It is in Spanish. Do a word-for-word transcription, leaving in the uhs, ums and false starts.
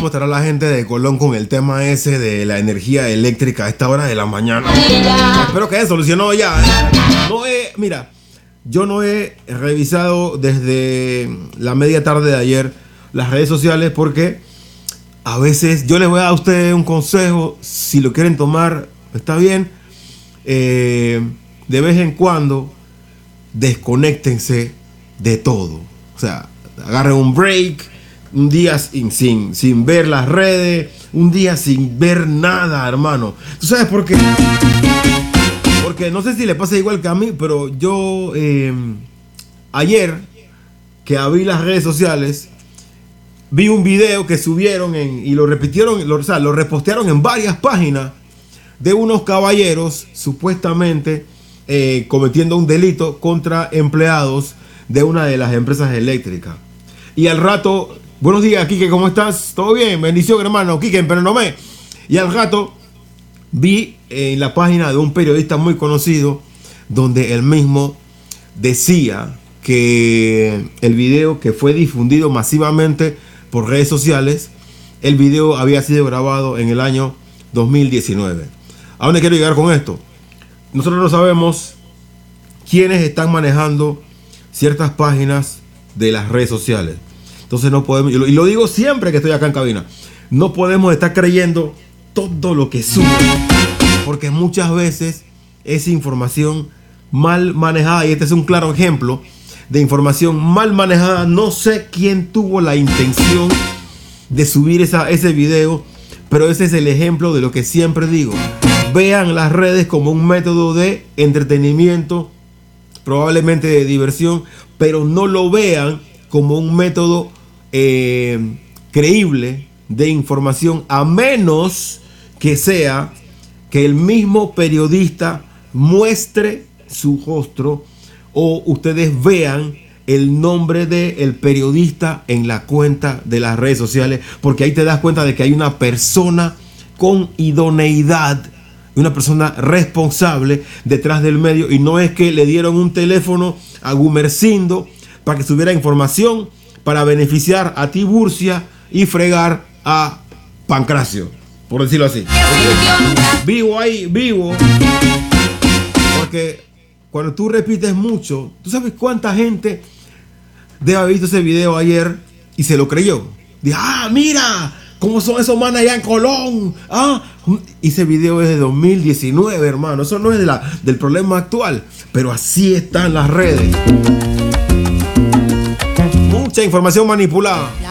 cómo estará la gente de Colón con el tema ese de la energía eléctrica a esta hora de la mañana. Espero que haya solucionado ya, ¿eh? No he, mira, yo no he revisado desde la media tarde de ayer las redes sociales porque a veces yo les voy a dar a ustedes un consejo. Si lo quieren tomar, está bien. Eh, de vez en cuando desconéctense de todo. O sea, agarren un break, un día sin, sin, sin ver las redes, un día sin ver nada, hermano. ¿Tú sabes por qué? Porque no sé si le pasa igual que a mí, pero yo eh, ayer que abrí las redes sociales, vi un video que subieron en, y lo repitieron, lo, o sea, lo repostearon en varias páginas de unos caballeros supuestamente eh, cometiendo un delito contra empleados de una de las empresas eléctricas. Y al rato, buenos días, Quique, ¿cómo estás? ¿Todo bien? Bendición, hermano. Quique, pero no me. Y al rato vi en la página de un periodista muy conocido donde él mismo decía que el video que fue difundido masivamente por redes sociales, el video había sido grabado en el año dos mil diecinueve. ¿A dónde quiero llegar con esto? Nosotros no sabemos quiénes están manejando ciertas páginas de las redes sociales. Entonces no podemos, y lo digo siempre que estoy acá en cabina, no podemos estar creyendo todo lo que sube, porque muchas veces es información mal manejada, y este es un claro ejemplo de información mal manejada. No sé quién tuvo la intención de subir esa, ese video, pero ese es el ejemplo de lo que siempre digo. Vean las redes como un método de entretenimiento, probablemente de diversión, pero no lo vean como un método eh, creíble de información, a menos que sea que el mismo periodista muestre su rostro o ustedes vean el nombre del periodista en la cuenta de las redes sociales, porque ahí te das cuenta de que hay una persona con idoneidad, una persona responsable detrás del medio, y no es que le dieron un teléfono a Gumercindo para que subiera información para beneficiar a Tiburcia y fregar a Pancracio, por decirlo así. Vivo ahí, vivo, porque cuando tú repites mucho, ¿tú sabes cuánta gente debe haber visto ese video ayer y se lo creyó? Dice, ah, mira cómo son esos manes allá en Colón. Ah, y ese video es de dos mil diecinueve, hermano. Eso no es de la, del problema actual, pero así están las redes. Mucha información manipulada.